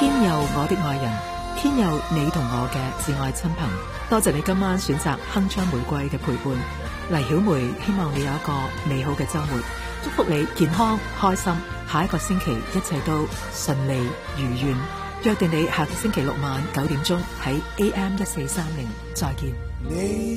天佑我的愛人，天佑你同我嘅至愛親朋。多謝你今晚選擇鏗鏘玫瑰嘅陪伴。黎曉梅希望你有一個美好嘅週末，祝福你健康開心，下一個星期一切都順利如願。約定你下個星期六晚9點鐘喺AM1430再見。